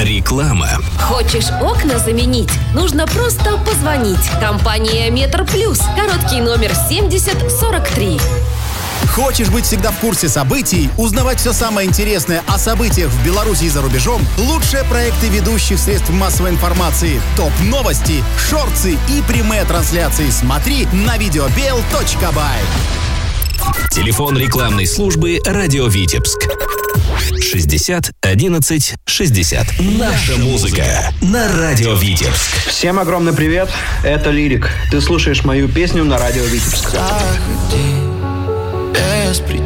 Реклама. Хочешь окна заменить? Нужно просто позвонить. Компания Метр Плюс. Короткий номер 7043. Хочешь быть всегда в курсе событий, узнавать все самое интересное о событиях в Беларуси и за рубежом? Лучшие проекты ведущих средств массовой информации, топ-новости, шорты и прямые трансляции смотри на videobel.by. Телефон рекламной службы «Радио Витебск». 60 11 60. Наша музыка на Радио Витебск. Всем огромный привет, это Лирик. Ты слушаешь мою песню на Радио Витебск.